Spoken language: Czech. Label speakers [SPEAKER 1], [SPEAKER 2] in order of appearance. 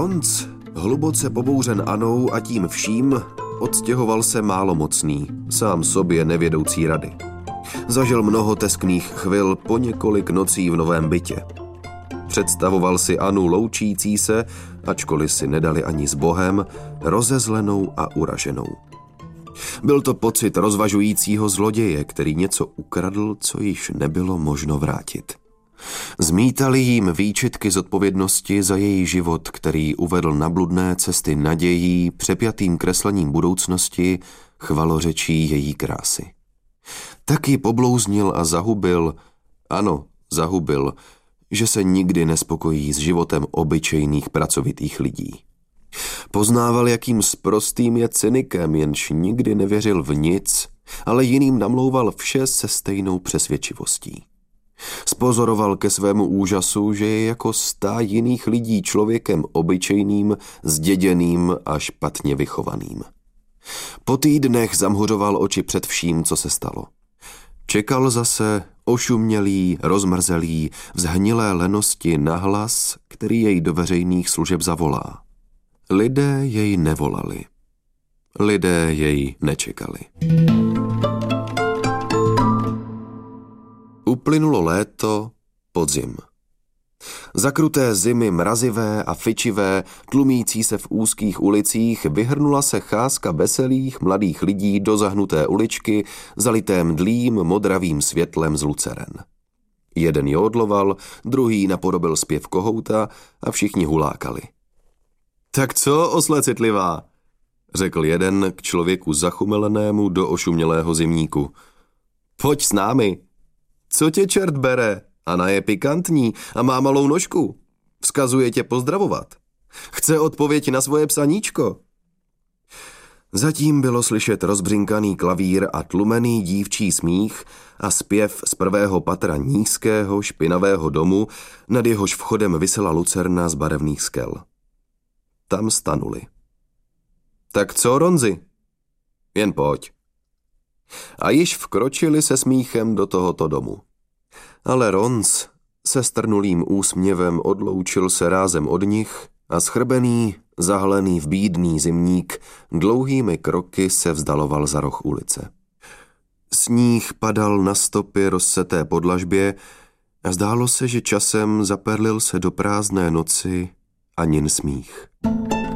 [SPEAKER 1] Ronc, hluboce pobouřen Anou a tím vším, odstěhoval se málomocný, sám sobě nevědoucí rady. Zažil mnoho teskných chvil po několik nocí v novém bytě. Představoval si Anu loučící se, ačkoliv si nedali ani s Bohem, rozezlenou a uraženou. Byl to pocit rozvažujícího zloděje, který něco ukradl, co již nebylo možno vrátit. Zmítali jim výčitky zodpovědnosti za její život, který uvedl na bludné cesty nadějí, přepjatým kreslením budoucnosti, chvalořečí její krásy. Tak ji poblouznil a zahubil, ano, zahubil, že se nikdy nespokojí s životem obyčejných pracovitých lidí. Poznával, jakým sprostým je cynikem, jenž nikdy nevěřil v nic, ale jiným namlouval vše se stejnou přesvědčivostí. Spozoroval ke svému úžasu, že je jako 100 jiných lidí člověkem obyčejným, zděděným a špatně vychovaným. Po týdnech zamhuřoval oči před vším, co se stalo. Čekal zase ošumělý, rozmrzelý, v zhnilé lenosti na hlas, který jej do veřejných služeb zavolá. Lidé jej nevolali. Lidé jej nečekali. Uplynulo léto, podzim. Zakruté zimy mrazivé a fičivé, tlumící se v úzkých ulicích, vyhrnula se cházka veselých mladých lidí do zahnuté uličky, zalité mdlým modravým světlem z luceren. Jeden jódloval, druhý napodobil zpěv kohouta a všichni hulákali. Tak co, osle citlivá, řekl jeden k člověku zachumelenému do ošumělého zimníku. Pojď s námi. Co tě čert bere? Ana je pikantní a má malou nožku. Vzkazuje tě pozdravovat. Chce odpověď na svoje psaníčko. Zatím bylo slyšet rozbřinkaný klavír a tlumený dívčí smích a zpěv z prvého patra nízkého, špinavého domu, nad jehož vchodem visela lucerna z barevných skel. Tam stanuli. Tak co, Ronzi? Jen pojď. A již vkročili se smíchem do tohoto domu. Ale Ronc se strnulým úsměvem odloučil se rázem od nich a schrbený, zahalený v bídný zimník dlouhými kroky se vzdaloval za roh ulice. Sníh padal na stopy rozseté podlažbě a zdálo se, že časem zaperlil se do prázdné noci Anin smích.